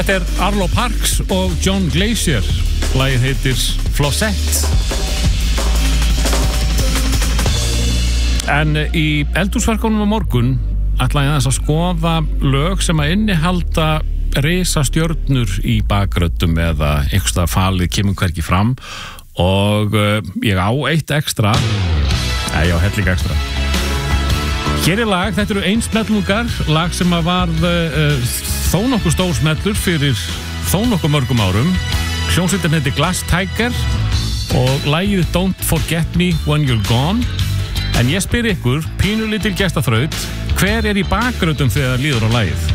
Þetta Arlo Parks og John Glacier. Lagið heitir Flosette. En í eldhúsverkunum á morgun ætla ég að skoða lög sem að innihalda risastjörnur í bakröddum eða einhverstað falið kemur hvergi fram og ég á eitt ekstra. Nei, ég á helling ekstra. Hér lag, þetta eru einsmellungar, lag sem að varð þó nokkuð stór smellur fyrir þó nokkuð mörgum árum. Hljómsveitin heitir Glass Tiger og lagið Don't Forget Me When You're Gone. En ég spyr ykkur, pínulítil gestaþraut, hver í bakröddum þegar líður á lagið?